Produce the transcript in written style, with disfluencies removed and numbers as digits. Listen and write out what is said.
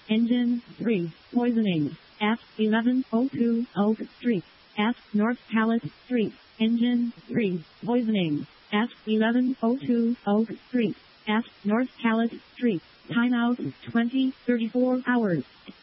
Engine 3, poisoning. F1102 Oak Street, F North Palace Street. Engine 3, poisoning. F1102 Oak Street, F North Palace Street. Timeout 20:34 hours.